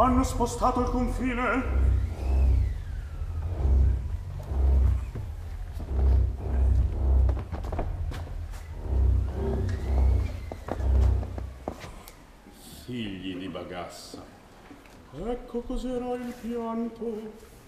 Hanno spostato il confine? Figli di Bagassa. Ecco cos'era il pianto.